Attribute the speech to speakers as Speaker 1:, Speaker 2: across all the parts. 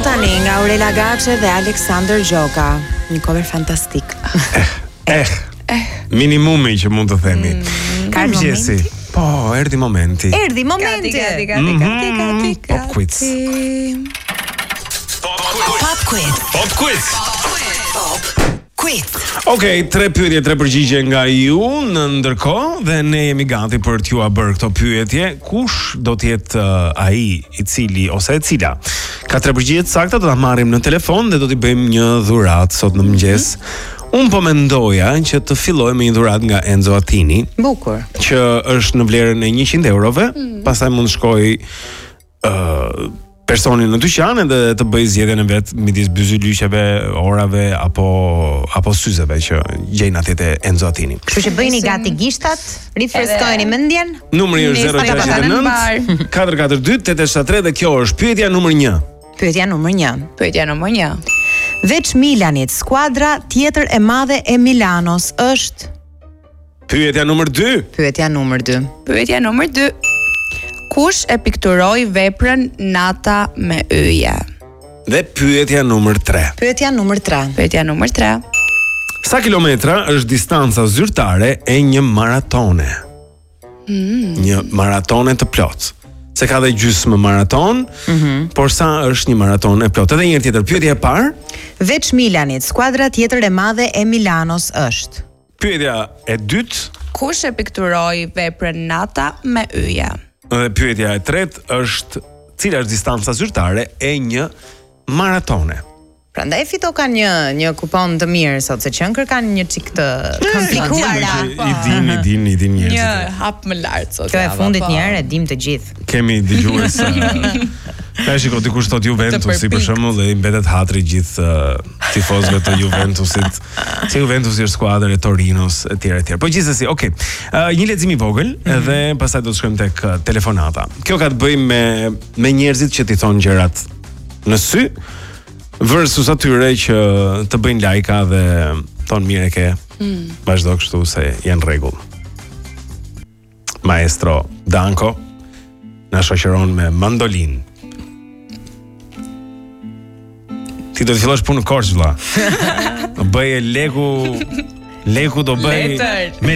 Speaker 1: tani nga Aurela Gaçe dhe Aleksandr Gjoka. Një cover fantastik.
Speaker 2: Minimumi që mund të themi.
Speaker 1: Ka momenti?
Speaker 2: Po, erdhi momenti.
Speaker 1: Gati.
Speaker 2: Pop quiz. Okej, 3 pyetje, 3 përgjigje nga ju. Në ndërkohë dhe ne jemi gati për t'ju bërë këto pyetje. Kush do të jetë ai i cili ose e cila ka 3 përgjigje të sakta, do ta marrim në telefon dhe do t'i bëjmë një dhuratë sot në mëngjes. Unë po mendoja që të filloj me një dhuratë nga Enzo Attini.
Speaker 1: Bukur.
Speaker 2: Që është në vlerën e 100 eurove, pastaj mund të shkoj personin në dyqan edhe të bëj zgjedhjen e vet midis byzylyqeve, orave apo syzeve që gjejnë atje te Enzo Attini.
Speaker 1: Kështu që bëjini gati gishtat, rifreskojeni mendjen.
Speaker 2: Numri është 069 442 873 dhe kjo është pyetja numër 1.
Speaker 1: Pyetja numër 1. Veç Milanit, skuadra tjetër e madhe e Milanos është
Speaker 2: Pyetja numër 2.
Speaker 3: Pyetja numër 2. Kush e pikturoi veprën Nata me yje?
Speaker 2: Dhe pyetja numër 3.
Speaker 1: Pyetja numër 3.
Speaker 2: Sa kilometra është distanca zyrtare e një maratone? Një maratone të plotë. Se ka dhe gjysmë maraton, por sa është një maraton e plotë? Edhe një herë tjetër, pyetja e parë.
Speaker 1: Veç Milanit, skuadra tjetër e madhe e Milanos është
Speaker 2: Pyetja e dytë.
Speaker 3: Kush e pikturoi veprën Nata me yje?
Speaker 2: Dhe pyetja e tretë është cila është distanca zyrtare e një maratone.
Speaker 1: Prandaj Fito ka një kupon të mirë sot, se qenë kanë një çik të komplikuara.
Speaker 2: I din njerëzit.
Speaker 3: Një hap më lart sot.
Speaker 1: Kjo e fundit një herë e dim të gjithë.
Speaker 2: Kemi dëgjues ka shiko dikush thot Juventusi për shembull dhe i mbetet hatri gjithë tifozëve të Juventusit. Se Juventusi është skuadër e Torinos etj. Po gjithsesi, okay. Një lexim i vogël dhe pastaj do të shkojmë tek telefonata. Kjo ka të bëjë me njerëzit që ti thon gjërat në sy versus atyre që të bëjnë lajka dhe thon mirë e ke. Vazhdo kështu se janë rregull. Maestro Danko na shoqëron me mandolinë. Ti do të fillosh punë në Korçë, vëlla. Do bëje leku do bëj me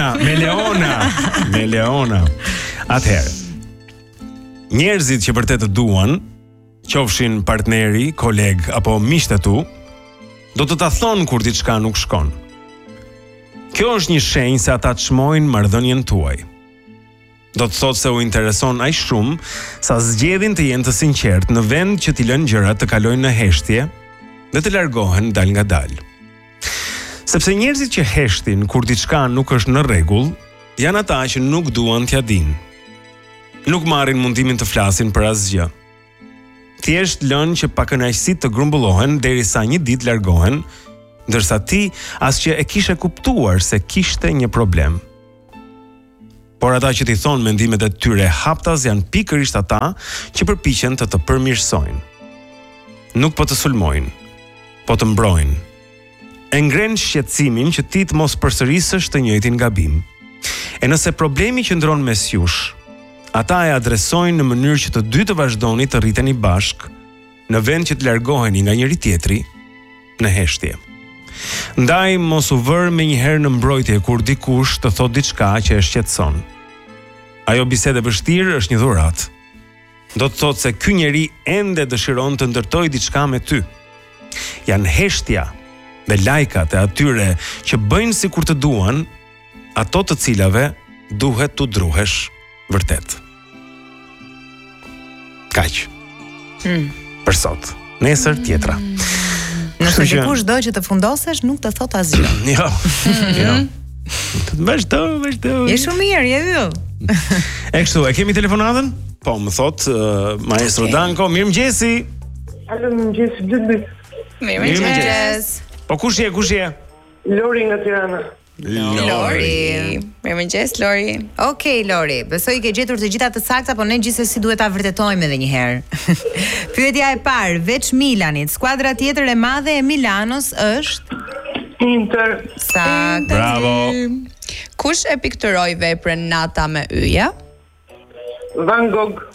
Speaker 2: Leona. Atëherë. Njerëzit që vërtet të duan, qofshin partneri, koleg apo miqtë tu, do të ta thonë kur diçka nuk shkon. Kjo është një shenjë se ata çmojnë marrëdhënien tuaj. Do të thotë se u intereson aq shumë sa zgjedhin të jenë të sinqertë në vend që t'i lënë gjërat të kalojnë në heshtje dhe të largohen dal nga dal. Sepse njerëzit që heshtin kur diçka nuk është në rregull, janë ata që nuk duan t'ia dinë. Nuk marrin mundimin të flasin për asgjë. Thjesht lënë që pa kënaqësi të grumbullohen derisa një ditë largohen, ndërsa ti asgjë e kishe kuptuar se kishte një problem. Por ata që t'i thonë mendimet e tyre haptas janë pikërisht ata që përpiqen të përmirësojnë. Nuk po të sulmojnë, po të mbrojnë. E ngren shqetësimin që ti të mos përsërisësh të njëjtin gabim. E nëse problemi qëndron mes jush, ata e adresojnë në mënyrë që të dy të vazhdoni të rriteni bashk, në vend që të largoheni nga njëri tjetri në heshtje. Ndaj mos u vër me njëherë në mbrojtje kur dikush të thot diçka që e shqetëson. Ajo bisedë e vështirë është një dhuratë. Do të thotë se ky njeri ende dëshiron të ndërtojë diçka me ty. Janë heshtja dhe lajkat e atyre që bëjnë sikur të duan, ato të cilave duhet t'u druhesh vërtet. Kaq. Për sot. Nesër tjetra.
Speaker 1: Nëse dikush do që të fundosesh, nuk të thot asgjë.
Speaker 2: Jo. Vazhdo.
Speaker 1: Je shumë mirë, je yll.
Speaker 2: E kështu, e kemi telefonatën? Po, më thot Maestro Danko, mirëmëngjesi.
Speaker 4: Alo, mirëmëngjes.
Speaker 3: Mirëmëngjes.
Speaker 2: Po kush je?
Speaker 4: Lori nga Tirana.
Speaker 1: Lori.
Speaker 3: Mirëmëngjes Lori.
Speaker 1: Okej, Lori, besoj ke gjetur të gjitha të sakta, por ne gjithsesi duhet ta vërtetojmë edhe një herë. Pyetja e parë, veç Milanit, skuadra tjetër e madhe e Milanos është
Speaker 4: Inter.
Speaker 1: Saktë.
Speaker 2: Bravo.
Speaker 3: Kush e pikturoi veprën Nata me yje?
Speaker 4: Van Gogh.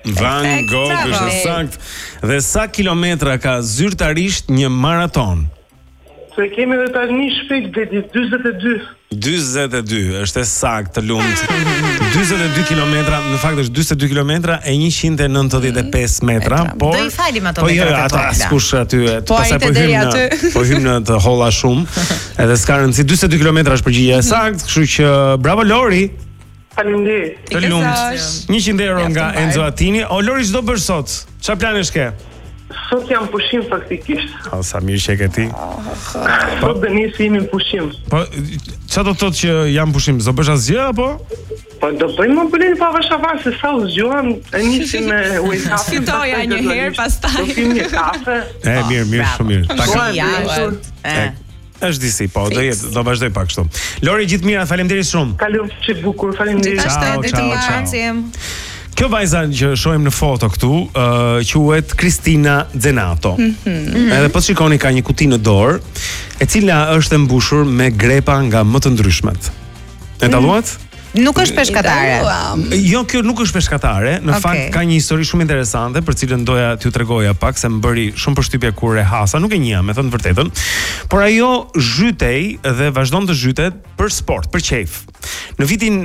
Speaker 2: Van Gogh
Speaker 1: bravo.
Speaker 2: është sakt. Dhe sa kilometra ka zyrtarisht një maraton?
Speaker 4: Se kemi edhe tani shpejt deti 42.
Speaker 2: 42, është e saktë, të lumt. 42 kilometra, në fakt është 42 kilometra e 195 metra, por
Speaker 1: Do i falim ato
Speaker 2: po jo,
Speaker 1: metrat e
Speaker 2: ata
Speaker 1: vogla.
Speaker 2: askush aty,
Speaker 3: Po
Speaker 2: pastaj
Speaker 3: arrit deri aty.
Speaker 2: po hym në të holla shumë, edhe s'ka rëndësi, 42 kilometra është përgjigjja e saktë, kështu që bravo Lori.
Speaker 4: Faleminderit.
Speaker 2: Të lumt. 100 euro nga Enzo Attini. O Lori, ç'do bësh sot? Çfarë planesh ke?
Speaker 4: Sot jam pushim faktikisht.
Speaker 2: O, sa mirë që e ke ti.
Speaker 4: Sot dhe nisi jemi në pushim.
Speaker 2: Po, çfarë do të thotë që jam pushim? Do bësh asgjë apo?
Speaker 4: Po do bëjmë më bëleni pa vashavar se sa u zgjuan, e nisim me ujë kafe.
Speaker 3: Fitoja një herë, pastaj.
Speaker 4: Do pim një kafe.
Speaker 2: Mirë, shumë mirë.
Speaker 1: Shi
Speaker 4: Ja,
Speaker 1: jashtë.
Speaker 2: Është disi, po, do vazhdoj pak kështu. Lori, gjithë mira, faleminderit shumë.
Speaker 4: Kalum çik bukur, faleminderit.
Speaker 2: Ciao. Kjo vajza që shohim në foto këtu, quhet Cristina Zenato. Edhe po shikoni ka një kuti në dorë, e cila është e mbushur me grepa nga më të ndryshmet. E dalluat?
Speaker 1: Nuk është peshkatare.
Speaker 2: Jo, kjo nuk është peshkatare, në fakt ka një histori shumë interesante për cilën doja t'ju tregoja pak se më bëri shumë përshtypje kur e hasa, nuk e njeh, me thënë të vërtetën. Por ajo zhytej dhe vazhdon të zhytet për sport, për qejf. Në vitin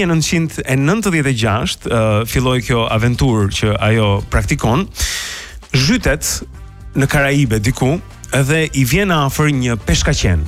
Speaker 2: 1996 filloi kjo aventurë që ajo praktikon, zhytet në Karaibe diku dhe i vjen afër një peshkaqen.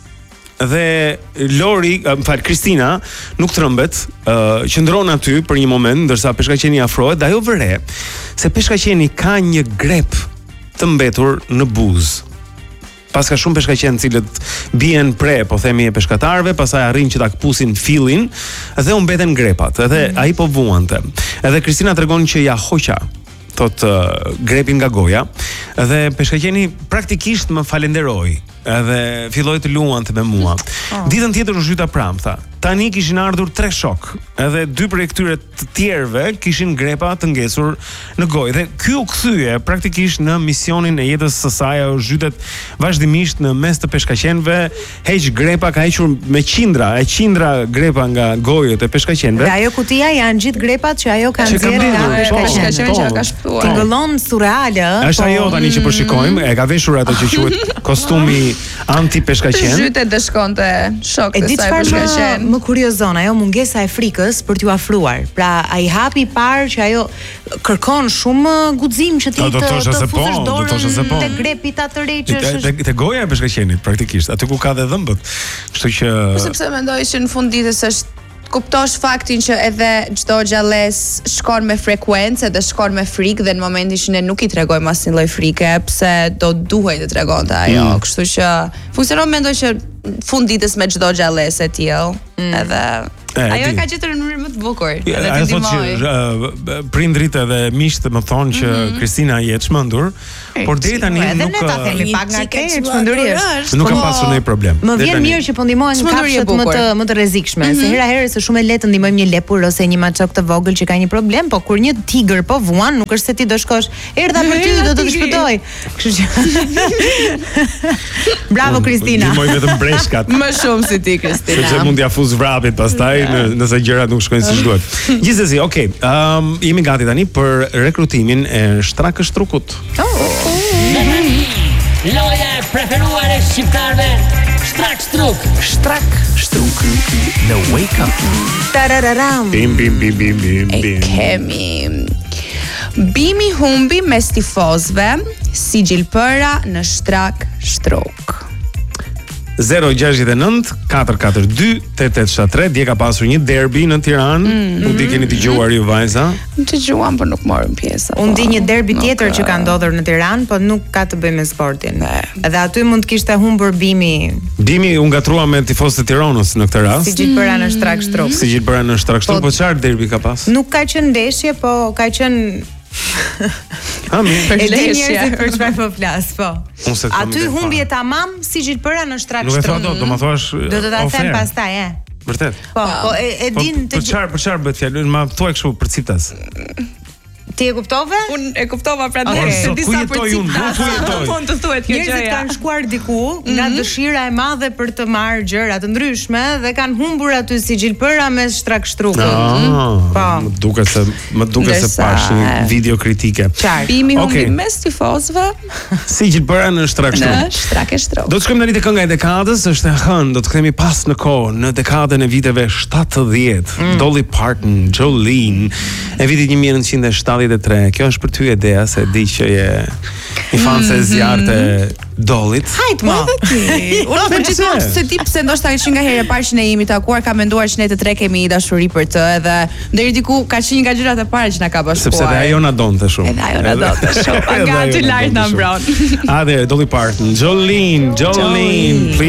Speaker 2: Dhe Lori, Kristina nuk trembet, qëndron aty për një moment ndërsa peshkaqeni afrohet dhe ajo vëre se peshkaqeni ka një grep të mbetur në buzë. Pas ka shumë peshkaqen cilët bien pre, po themi e peshkatarëve, pastaj arrin që ta kpusin fillin dhe u mbeten grepat. Edhe ai po vuante. Edhe Kristina tregon që ja hoqa thot grepin nga goja dhe peshkaqeni praktikisht më falenderoi. Edhe filloi të luante me mua. Ditën tjetër u zhyta pram, tha. Tani kishin ardhur 3 shok, edhe 2 prej këtyre të tjerëve kishin grepa të ngesur në gojë. Dhe ky u kthye praktikisht në misionin e jetës së saj, ajo zhytet vazhdimisht në mes të peshkaqenëve, heq grepa, ka hequr me qindra grepa nga gojët e peshkaqenëve.
Speaker 1: Dhe ajo kutia janë gjithë grepat që ajo ka nxjerrë nga
Speaker 3: peshkaqeni që ka shpëtuar.
Speaker 1: Tingëllon surreale.
Speaker 2: Është ajo tani që po shikojmë, e ka veshur atë që quhet kostumi anti-peshkaqen.
Speaker 3: Zhytet dhe shkonte shokët e saj peshkaqen.
Speaker 1: Më kuriozon ajo mungesa e frikës për t'ju afruar. Pra ai hapi i parë që ajo kërkon shumë guxim që ti të futesh dorën te grepi ta tërheqësh.
Speaker 2: Te goja e peshkaqenit praktikisht, aty ku ka dhe dhëmbët. Kështu që
Speaker 3: sepse mendoj që në fund ditës është kuptosh faktin që edhe çdo xhalles shkon me frekuencë dhe shkon me frikë dhe në momentin që ne nuk i tregojmë asnjë lloj frike, pse do duhej të tregonte ajo. Kështu që funksionon mendoj që fund ditës me çdo xhalles e tillë, edhe ajo e ka gjetur në mënyrë më të bukur.
Speaker 2: Ajo thotë që prindrit edhe miqtë më thonë që Kristina je çmendur, por deri tani nuk
Speaker 1: ne ta themi pak nga kjo çmendurisht.
Speaker 2: Nuk ka pasur ndonjë problem.
Speaker 1: Më vjen mirë që po ndihmohen kafshët më të rrezikshme, se hera herë është shumë e lehtë të ndihmojmë një lepur ose një maçok të vogël që ka një problem, po kur një tigër po vuan, nuk është se ti do shkosh, erdha për ty, do të shpëtoj. Kështu që bravo Kristina.
Speaker 2: Ndihmoj vetëm breshkat.
Speaker 3: Më shumë si ti Kristina.
Speaker 2: Sepse mund t'ia fuz vrapit pastaj nëse gjërat nuk shkojnë siç duhet. Gjithsesi, okay, jemi gati tani për rekrutimin e Shtrakështrukut.
Speaker 5: Loja e preferuar e shqiptarëve, Shtrakështruk në Wake Up.
Speaker 1: Tarararam.
Speaker 2: Bim bim bim bim bim bim.
Speaker 3: Kemi Bimi humbi mes tifozëve, si gjilpëra në Shtrakështruk.
Speaker 2: 069 442 8873. Dje ka pasur një derbi në Tiranë. Nuk di keni dëgjuar ju vajza?
Speaker 3: Dëgjuam, por nuk morëm pjesë.
Speaker 1: Unë di një derbi tjetër që ka ndodhur në Tiranë, po nuk ka të bëjë me sportin. Edhe aty mund të kishte humbur Bimi.
Speaker 2: Bimi u ngatrua me tifozët e Tiranës në këtë rast.
Speaker 1: Si gjilpëra në Shtrakështruk.
Speaker 2: Si gjilpëra në Shtrakështruk, po çfarë derbi ka pas?
Speaker 1: Nuk ka qenë ndeshje, po ka qenë
Speaker 2: Mirë.
Speaker 1: E di njerëzit për çfarë po flas, po. Aty humbje tamam si gjilpëra në Shtrakështruk.
Speaker 2: Nuk e thua dot, do ma thuash.
Speaker 1: Do të ta them pastaj,
Speaker 2: Vërtet.
Speaker 1: Po, e din
Speaker 2: për çfarë bëhet fjalë? Ma thuaj kështu përciptas.
Speaker 1: Ti e kuptove?
Speaker 3: Unë e kuptova pra
Speaker 1: Okay.
Speaker 3: se disa
Speaker 2: jetoj unë, ku jetoj?
Speaker 3: Mund të thuhet kjo
Speaker 1: Njerëzit
Speaker 3: gjëja.
Speaker 1: kanë shkuar diku nga dëshira e madhe për të marrë gjëra të ndryshme dhe kanë humbur aty si gjilpëra me shtrakshtrukun. Po.
Speaker 2: Më duket se
Speaker 3: Ndërsa-
Speaker 2: pash një video kritike.
Speaker 1: Qartë.
Speaker 3: Bimi humbi
Speaker 2: Okej.
Speaker 3: mes tifozëve
Speaker 2: Si gjilpëra në shtrakshtruk.
Speaker 3: në shtrak e shtrok.
Speaker 2: Do të shkojmë tani te kënga e dekadës, është e hënë, do të kthehemi pas në kohë, në dekadën e viteve 70. Dolly Parton, Jolene, e vitit 1973. Kjo është për ty Edea, se di që je një fan se zjarrt e Dollyt.
Speaker 1: Hajt mo.
Speaker 3: Unë për gjithmonë se ti pse ndoshta që nga herë e parë që ne jemi takuar ka menduar që ne të tre kemi dashuri për të edhe deri diku ka qenë nga gjërat e para që na ka bashkuar.
Speaker 2: Sepse dhe ajo na donte shumë.
Speaker 3: Edhe ajo na donte shumë.
Speaker 2: Edhe
Speaker 3: Nga
Speaker 2: ajo
Speaker 3: aty
Speaker 2: na
Speaker 3: lart
Speaker 2: donte
Speaker 3: na
Speaker 2: shumë.
Speaker 3: mbron.
Speaker 2: Atëherë Dolly Parton, Jolene,